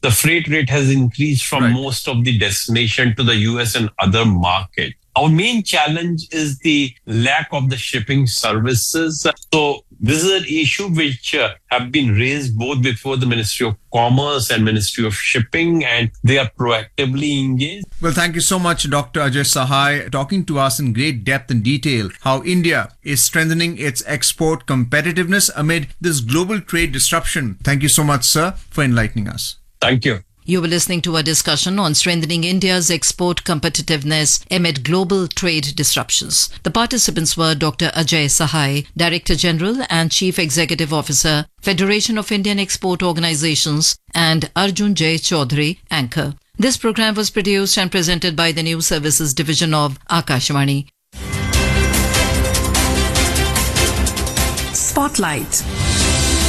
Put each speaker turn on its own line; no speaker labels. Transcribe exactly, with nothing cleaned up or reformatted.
the freight rate has increased from
Right.
most of the destination to the U S and other markets. Our main challenge is the lack of the shipping services. So this is an issue which uh, have been raised both before the Ministry of Commerce and Ministry of Shipping, and they are proactively engaged.
Well, thank you so much, Doctor Ajay Sahai, talking to us in great depth and detail how India is strengthening its export competitiveness amid this global trade disruption. Thank you so much, sir, for enlightening us.
Thank you.
You were listening to a discussion on strengthening India's export competitiveness amid global trade disruptions. The participants were Doctor Ajay Sahai, Director General and Chief Executive Officer, Federation of Indian Export Organizations, and Arjun J. Chaudhary, anchor. This program was produced and presented by the News Services Division of Akashvani.
Spotlight.